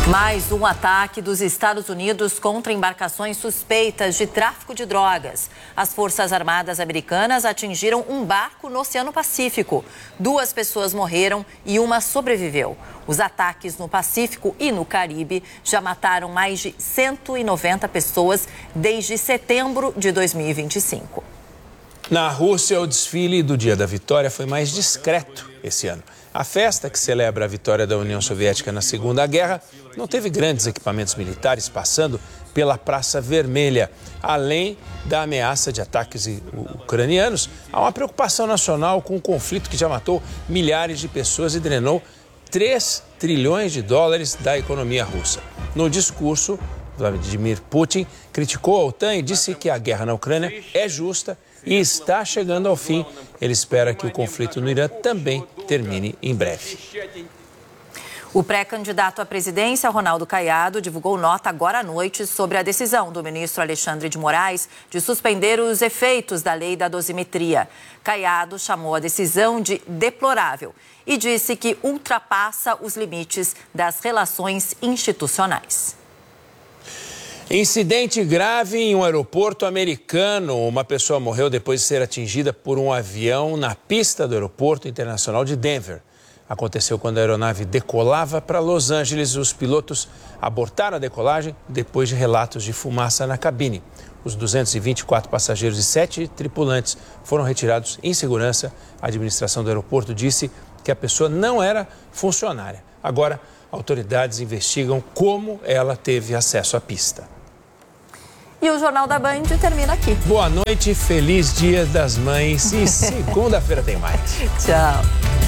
Mais um ataque dos Estados Unidos contra embarcações suspeitas de tráfico de drogas. As Forças Armadas americanas atingiram um barco no Oceano Pacífico. 2 pessoas morreram e uma sobreviveu. Os ataques no Pacífico e no Caribe já mataram mais de 190 pessoas desde setembro de 2025. Na Rússia, o desfile do Dia da Vitória foi mais discreto esse ano. A festa, que celebra a vitória da União Soviética na Segunda Guerra, não teve grandes equipamentos militares passando pela Praça Vermelha. Além da ameaça de ataques ucranianos, há uma preocupação nacional com o conflito que já matou milhares de pessoas e drenou 3 trilhões de dólares da economia russa. No discurso, Vladimir Putin criticou a OTAN e disse que a guerra na Ucrânia é justa e está chegando ao fim. Ele espera que o conflito no Irã também termine em breve. O pré-candidato à presidência, Ronaldo Caiado, divulgou nota agora à noite sobre a decisão do ministro Alexandre de Moraes de suspender os efeitos da lei da dosimetria. Caiado chamou a decisão de deplorável e disse que ultrapassa os limites das relações institucionais. Incidente grave em um aeroporto americano. Uma pessoa morreu depois de ser atingida por um avião na pista do Aeroporto Internacional de Denver. Aconteceu quando a aeronave decolava para Los Angeles. Os pilotos abortaram a decolagem depois de relatos de fumaça na cabine. Os 224 passageiros e 7 tripulantes foram retirados em segurança. A administração do aeroporto disse que a pessoa não era funcionária. Agora, autoridades investigam como ela teve acesso à pista. E o Jornal da Band termina aqui. Boa noite, feliz Dia das Mães e segunda-feira tem mais. Tchau.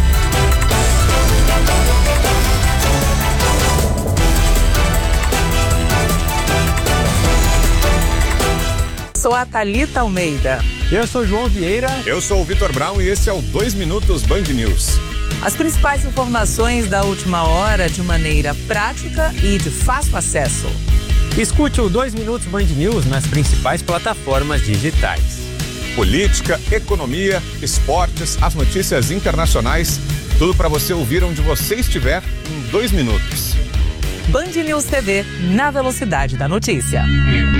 Sou a Thalita Almeida. Eu sou João Vieira. Eu sou o Vitor Brown e esse é o 2 Minutos Band News. As principais informações da última hora de maneira prática e de fácil acesso. Escute o 2 Minutos Band News nas principais plataformas digitais. Política, economia, esportes, as notícias internacionais, tudo para você ouvir onde você estiver em 2 minutos. Band News TV, na velocidade da notícia.